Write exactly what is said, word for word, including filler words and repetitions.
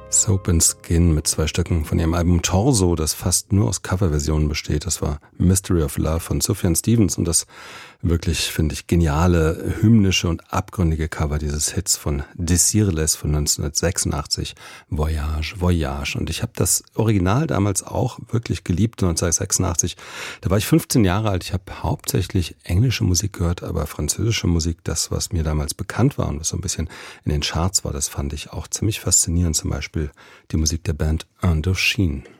Soap and Skin mit zwei Stücken von ihrem Album Torso, das fast nur aus Coverversionen besteht. Das war Mystery of Love von Sufjan Stevens und das wirklich, finde ich, geniale, hymnische und abgründige Cover dieses Hits von Desireless von neunzehnhundertsechsundachtzig, Voyage, Voyage. Und ich habe das Original damals auch wirklich geliebt, neunzehnhundertsechsundachtzig. Da war ich fünfzehn Jahre alt. Ich habe hauptsächlich englische Musik gehört, aber französische Musik, das, was mir damals bekannt war und was so ein bisschen in den Charts war, das fand ich auch ziemlich faszinierend. Zum Beispiel die Musik der Band Indochine.